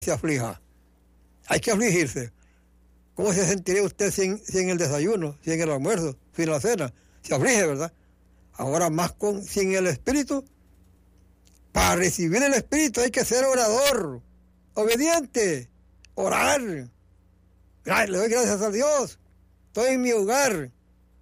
se aflija. Hay que afligirse. ¿Cómo se sentiría usted sin el desayuno, sin el almuerzo, sin la cena? Se aflige, ¿verdad? Ahora más sin el Espíritu. Para recibir el Espíritu hay que ser orador, obediente, orar. Le doy gracias a Dios. Estoy en mi hogar.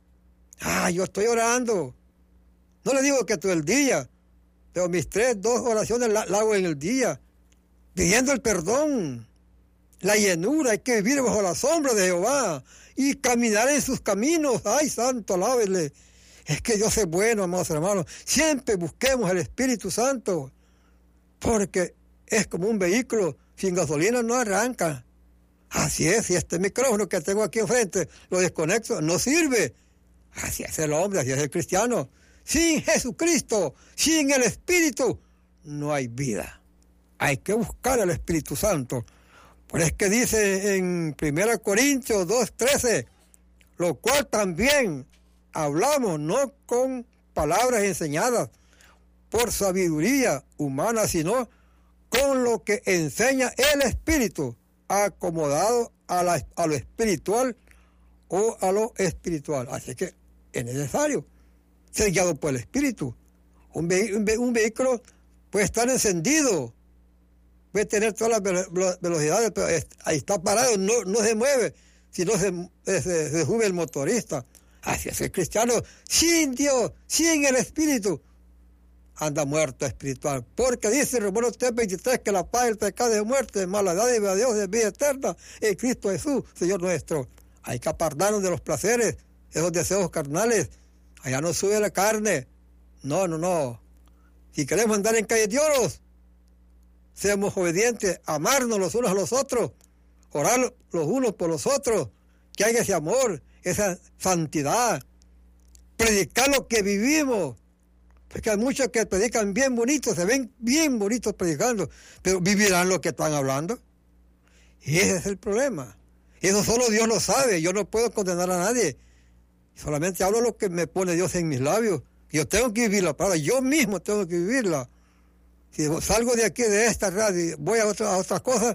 Yo estoy orando. No le digo que todo el día, pero mis 2 oraciones la hago en el día, pidiendo el perdón, la llenura. Hay que vivir bajo la sombra de Jehová y caminar en sus caminos. ¡Ay, santo, alábele! Es que Dios es bueno, amados hermanos. Siempre busquemos el Espíritu Santo, porque es como un vehículo, sin gasolina no arranca. Así es, si este micrófono que tengo aquí enfrente lo desconecto, no sirve. Así es el hombre, así es el cristiano. Sin Jesucristo, sin el Espíritu, no hay vida. Hay que buscar al Espíritu Santo. Por eso es que dice en 1 Corintios 2:13, lo cual también hablamos no con palabras enseñadas por sabiduría humana, sino con lo que enseña el Espíritu, acomodado a lo espiritual o a lo espiritual. Así que es necesario ser guiado por el Espíritu. Un vehículo puede estar encendido, puede tener todas las velocidades, pero ahí está parado, no se mueve, si no se sube el motorista. Así es el cristiano, sin Dios, sin el Espíritu, anda muerto espiritual. Porque dice Romanos 3:23 que la paz del pecado es muerte, mala dádiva de Dios de vida eterna en Cristo Jesús, Señor nuestro. Hay que apartarnos de los placeres, esos deseos carnales. Allá no sube la carne. No. Si queremos andar en calles de oros, seamos obedientes, amarnos los unos a los otros, orar los unos por los otros, que haya ese amor, esa santidad, predicar lo que vivimos. Porque hay muchos que predican bien bonitos, se ven bien bonitos predicando, pero vivirán lo que están hablando. Y ese es el problema. Eso solo Dios lo sabe, yo no puedo condenar a nadie. Solamente hablo lo que me pone Dios en mis labios. Yo tengo que vivir la palabra, yo mismo tengo que vivirla. Si salgo de aquí, de esta radio, voy a otras cosas,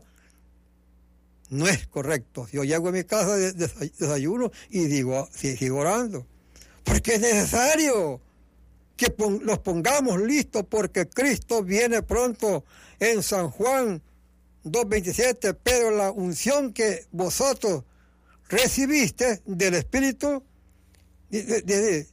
no es correcto. Yo llego a mi casa, desayuno y sigo orando. Porque es necesario que los pongamos listos, porque Cristo viene pronto. En San Juan 2:27, pero la unción que vosotros recibiste del Espíritu, de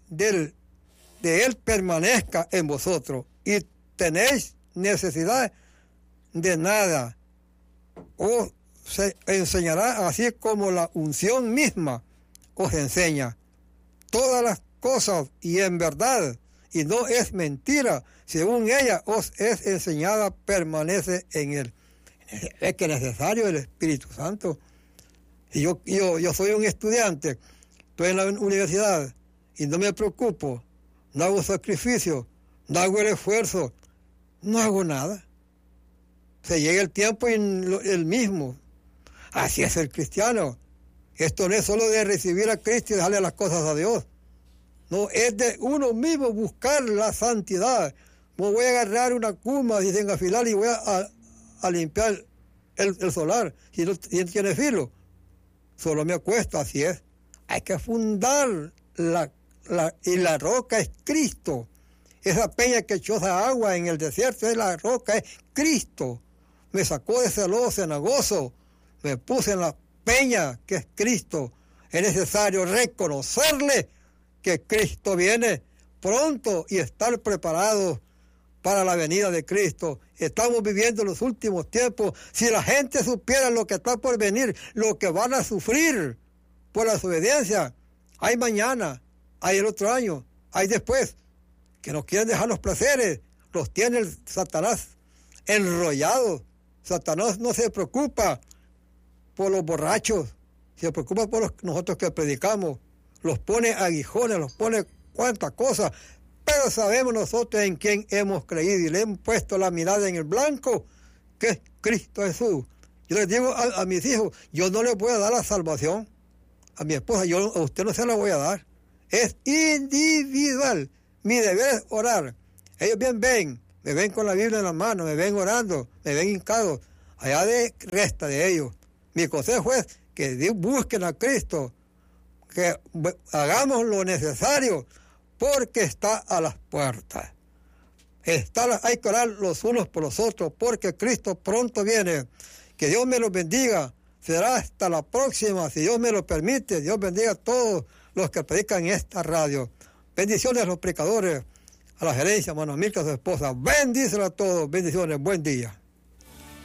Él permanezca en vosotros, y tenéis necesidad de nada. Os se enseñará, así como la unción misma os enseña todas las cosas, y en verdad, y no es mentira, según ella os es enseñada, permanece en Él. Es que es necesario el Espíritu Santo. Y yo soy un estudiante, estoy en la universidad y no me preocupo, no hago sacrificio, no hago el esfuerzo, no hago nada. Se llega el tiempo y el mismo. Así es el cristiano. Esto no es solo de recibir a Cristo y dejarle las cosas a Dios. No, es de uno mismo buscar la santidad. No voy a agarrar una cuma, dicen, afilar, y voy a limpiar el solar, si no tiene filo. Solo me acuesto, así es. Hay que fundar y la roca es Cristo. Esa peña que choza agua en el desierto, es la roca, es Cristo. Me sacó de ese lodo cenagoso, me puse en la peña que es Cristo. Es necesario reconocerle que Cristo viene pronto y estar preparados para la venida de Cristo. Estamos viviendo los últimos tiempos. Si la gente supiera lo que está por venir, lo que van a sufrir por la desobediencia, hay mañana, hay el otro año, hay después, que nos quieren dejar los placeres, los tiene el Satanás enrollados. Satanás no se preocupa por los borrachos, se preocupa por nosotros que predicamos, los pone aguijones, los pone cuantas cosas, pero sabemos nosotros en quién hemos creído y le hemos puesto la mirada en el blanco, que es Cristo Jesús. Yo les digo a mis hijos, yo no les voy a dar la salvación a mi esposa, a usted no se la voy a dar, es individual. Mi deber es orar. Ellos bien ven, me ven con la Biblia en la mano, me ven orando, me ven hincado. allá resta de ellos. Mi consejo es que busquen a Cristo, que hagamos lo necesario, porque está a las puertas. Hay que orar los unos por los otros, porque Cristo pronto viene. Que Dios me los bendiga. Será hasta la próxima, si Dios me lo permite. Dios bendiga a todos los que predican en esta radio. Bendiciones a los predicadores, a la gerencia, a Manuel Milka, a su esposa. Bendícelo a todos. Bendiciones. Buen día.